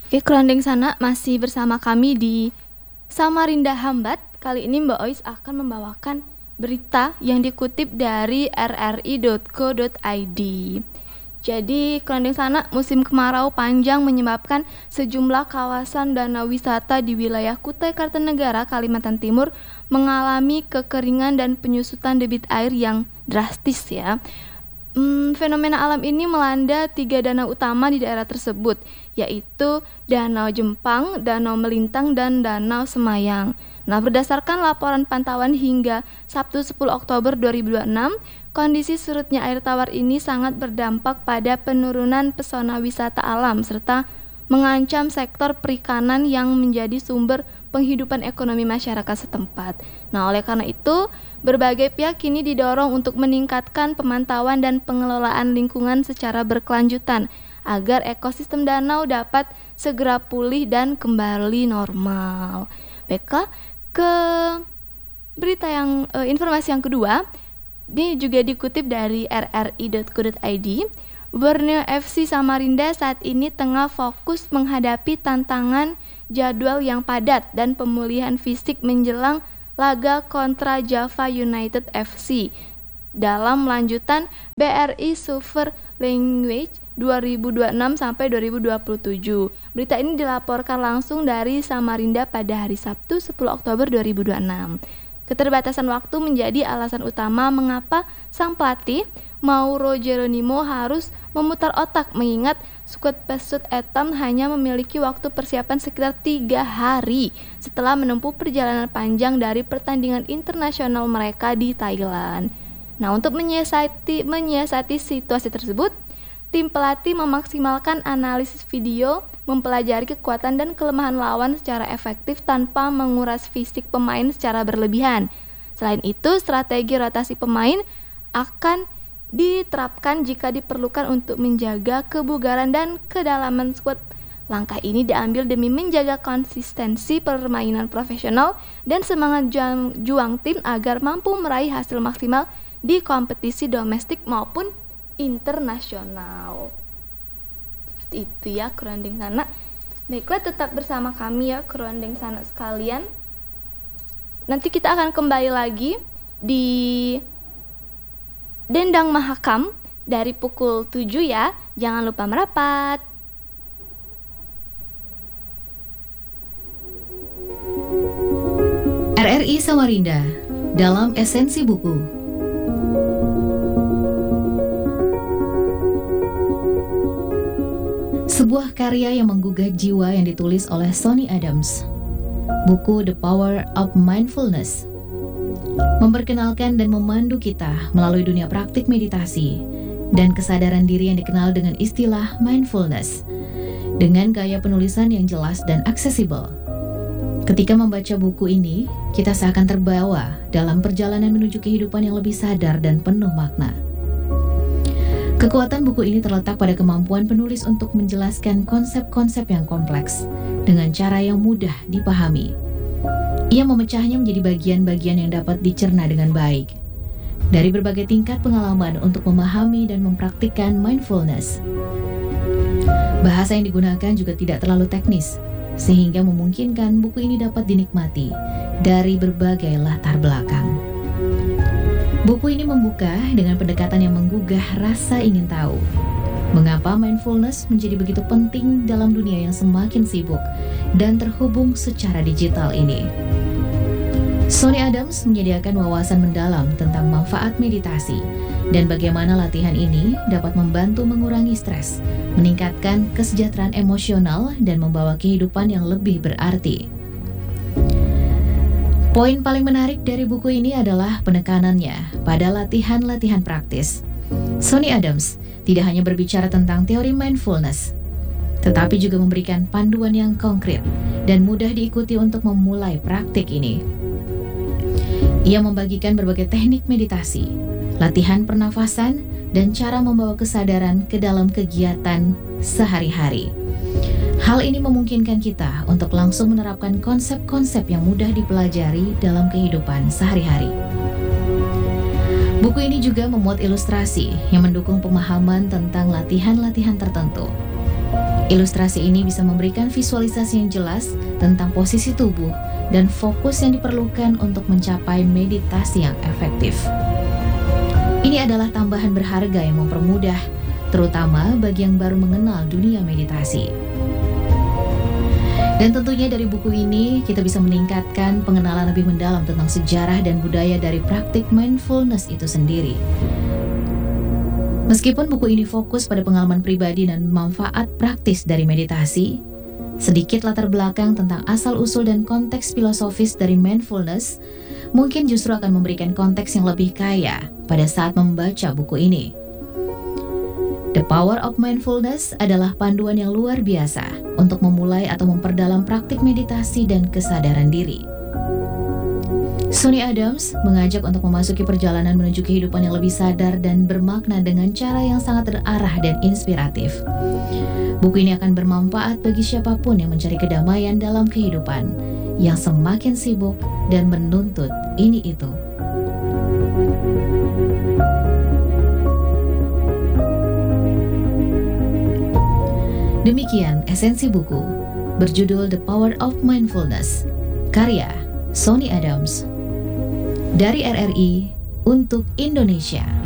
Oke, Kerondeng Sana masih bersama kami di Samarinda Hambat. Kali ini Mbak Ois akan membawakan berita yang dikutip dari rri.co.id. Jadi, Kerondeng Sana musim kemarau panjang menyebabkan sejumlah kawasan danau wisata di wilayah Kutai Kartanegara, Kalimantan Timur mengalami kekeringan dan penyusutan debit air yang drastis ya. Fenomena alam ini melanda 3 danau utama di daerah tersebut, yaitu Danau Jempang, Danau Melintang, dan Danau Semayang. Nah, berdasarkan laporan pantauan hingga Sabtu 10 Oktober 2026, kondisi surutnya air tawar ini sangat berdampak pada penurunan pesona wisata alam serta mengancam sektor perikanan yang menjadi sumber penghidupan ekonomi masyarakat setempat. Nah, oleh karena itu, berbagai pihak kini didorong untuk meningkatkan pemantauan dan pengelolaan lingkungan secara berkelanjutan agar ekosistem danau dapat segera pulih dan kembali normal. Baiklah, ke berita yang informasi yang kedua, ini juga dikutip dari rri.co.id. Borneo FC Samarinda saat ini tengah fokus menghadapi tantangan jadwal yang padat dan pemulihan fisik menjelang laga kontra Java United FC dalam lanjutan BRI Super League 2026 sampai 2027. Berita ini dilaporkan langsung dari Samarinda pada hari Sabtu 10 Oktober 2026. Keterbatasan waktu menjadi alasan utama mengapa sang pelatih Mauro Geronimo harus memutar otak mengingat skuad Pesut Etam hanya memiliki waktu persiapan sekitar 3 hari setelah menempuh perjalanan panjang dari pertandingan internasional mereka di Thailand. Nah, untuk menyiasati situasi tersebut, tim pelatih memaksimalkan analisis video, mempelajari kekuatan dan kelemahan lawan secara efektif tanpa menguras fisik pemain secara berlebihan. Selain itu, strategi rotasi pemain akan diterapkan jika diperlukan untuk menjaga kebugaran dan kedalaman skuad. Langkah ini diambil demi menjaga konsistensi permainan profesional dan semangat juang tim agar mampu meraih hasil maksimal di kompetisi domestik maupun internasional. Seperti itu ya, Kerondeng Sana. Baiklah, tetap bersama kami ya, Kerondeng Sana sekalian. Nanti kita akan kembali lagi di Dendang Mahakam dari pukul 7 ya. Jangan lupa merapat. RRI Samarinda dalam esensi buku. Sebuah karya yang menggugah jiwa yang ditulis oleh Sonny Adams. Buku The Power of Mindfulness memperkenalkan dan memandu kita melalui dunia praktik meditasi dan kesadaran diri yang dikenal dengan istilah mindfulness dengan gaya penulisan yang jelas dan aksesibel. Ketika membaca buku ini, kita seakan terbawa dalam perjalanan menuju kehidupan yang lebih sadar dan penuh makna. Kekuatan buku ini terletak pada kemampuan penulis untuk menjelaskan konsep-konsep yang kompleks dengan cara yang mudah dipahami. Ia memecahnya menjadi bagian-bagian yang dapat dicerna dengan baik. Dari berbagai tingkat pengalaman untuk memahami dan mempraktikkan mindfulness. Bahasa yang digunakan juga tidak terlalu teknis, sehingga memungkinkan buku ini dapat dinikmati dari berbagai latar belakang. Buku ini membuka dengan pendekatan yang menggugah rasa ingin tahu. Mengapa mindfulness menjadi begitu penting dalam dunia yang semakin sibuk dan terhubung secara digital ini? Sonny Adams menyediakan wawasan mendalam tentang manfaat meditasi dan bagaimana latihan ini dapat membantu mengurangi stres, meningkatkan kesejahteraan emosional, dan membawa kehidupan yang lebih berarti. Poin paling menarik dari buku ini adalah penekanannya pada latihan-latihan praktis. Sonny Adams tidak hanya berbicara tentang teori mindfulness, tetapi juga memberikan panduan yang konkret dan mudah diikuti untuk memulai praktik ini. Ia membagikan berbagai teknik meditasi, latihan pernafasan, dan cara membawa kesadaran ke dalam kegiatan sehari-hari. Hal ini memungkinkan kita untuk langsung menerapkan konsep-konsep yang mudah dipelajari dalam kehidupan sehari-hari. Buku ini juga memuat ilustrasi yang mendukung pemahaman tentang latihan-latihan tertentu. Ilustrasi ini bisa memberikan visualisasi yang jelas tentang posisi tubuh dan fokus yang diperlukan untuk mencapai meditasi yang efektif. Ini adalah tambahan berharga yang mempermudah, terutama bagi yang baru mengenal dunia meditasi. Dan tentunya dari buku ini kita bisa meningkatkan pengenalan lebih mendalam tentang sejarah dan budaya dari praktik mindfulness itu sendiri. Meskipun buku ini fokus pada pengalaman pribadi dan manfaat praktis dari meditasi, sedikit latar belakang tentang asal-usul dan konteks filosofis dari mindfulness mungkin justru akan memberikan konteks yang lebih kaya pada saat membaca buku ini. The Power of Mindfulness adalah panduan yang luar biasa untuk memulai atau memperdalam praktik meditasi dan kesadaran diri. Sonny Adams mengajak untuk memasuki perjalanan menuju kehidupan yang lebih sadar dan bermakna dengan cara yang sangat terarah dan inspiratif. Buku ini akan bermanfaat bagi siapapun yang mencari kedamaian dalam kehidupan yang semakin sibuk dan menuntut ini itu. Demikian esensi buku berjudul The Power of Mindfulness, karya Sonny Adams. Dari RRI untuk Indonesia.